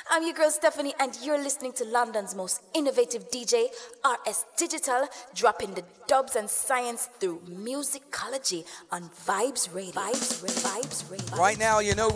I'm your girl Stephanie, and you're listening to London's most innovative DJ, RS Digital, dropping the dubs and science through musicology on Vibes Radio. Vibes Radio. Right now, you know